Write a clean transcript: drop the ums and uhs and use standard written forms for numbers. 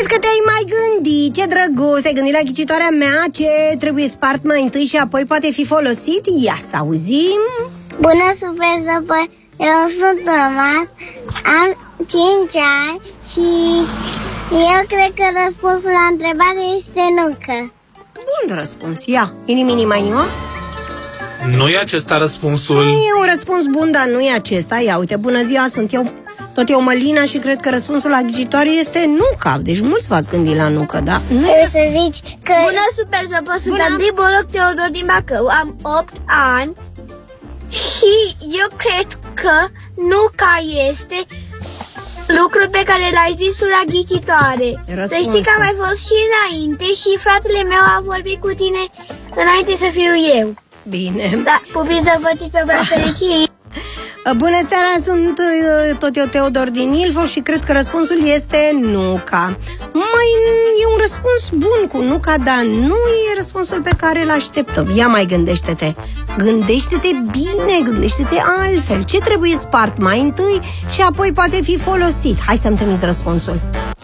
Vezi că te-ai mai gândit, ce drăguț. Ai gândit la ghicitoarea mea ce trebuie spart mai întâi și apoi poate fi folosit? Ia să auzim. Bună, Super Zăpăr! Eu sunt Thomas, am 5 ani și eu cred că răspunsul la întrebare este nucă. Bun răspuns, ia, inimini mai nima. Nu e acesta răspunsul? E un răspuns bun, dar nu e acesta. Ia uite, bună ziua, sunt eu, tot eu Mălina și cred că răspunsul la ghicitoare este nuca. Deci mulți v-ați gândit la nucă, da? Nu trebuie să zici că... Bună, Super Zăpăr, sunt Andrei Boloc Teodor din Bacău, am 8 ani și eu cred că nuca este lucrul pe care l-ai zis tu la ghicitoare. Să știi că am mai fost și înainte și fratele meu a vorbit cu tine înainte să fiu eu. Bine. Da, pupiți să vă pe fericit. Bună seara, sunt tot eu Teodor din Ilfov și cred că răspunsul este nuca. Mai e un răspuns bun cu nuca, dar nu e răspunsul pe care îl așteptăm. Ia mai gândește-te. Gândește-te bine, gândește-te altfel. Ce trebuie spart mai întâi și apoi poate fi folosit? Hai să-mi trimiți răspunsul.